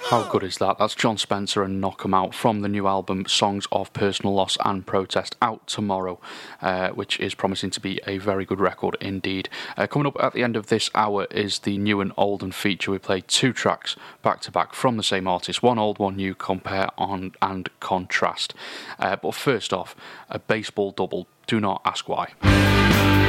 How good is that? That's John Spencer and Knock 'Em Out from the new album Songs of Personal Loss and Protest, out tomorrow, which is promising to be a very good record indeed. Coming up at the end of this hour is the new and old and feature. We play two tracks back to back from the same artist, one old, one new, compare on and contrast. But first off, a baseball double. Do not ask why.